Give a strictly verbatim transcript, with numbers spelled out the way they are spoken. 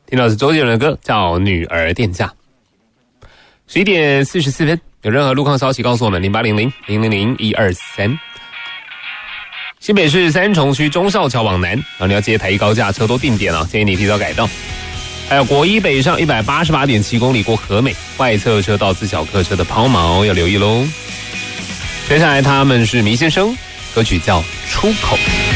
听到的是周杰伦的歌，叫《女儿店家》。十一点四十四分，有任何路况消息告诉我们零八零零零零零一二三。新北市三重区忠孝桥往南，啊，你要接台一高架车都定点了，建议你提早改道。还有国一北上一百八十八点七公里过和美，外侧车道自小客车的抛锚要留意喽。接下来他们是迷先生，歌曲叫《出口》。